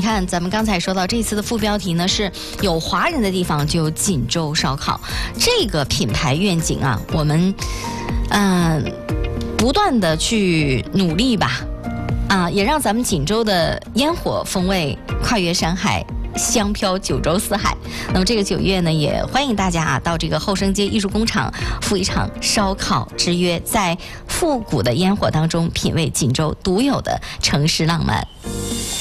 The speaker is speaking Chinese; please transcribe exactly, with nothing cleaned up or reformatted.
看咱们刚才说到这次的副标题呢，是有华人的地方就有锦州烧烤，这个品牌愿景啊，我们嗯、呃、不断的去努力吧，啊，也让咱们锦州的烟火风味跨越山海，香飘九州四海。那么这个九月呢，也欢迎大家啊到这个后生街艺术工厂赴一场烧烤之约，在复古的烟火当中品味锦州独有的城市浪漫。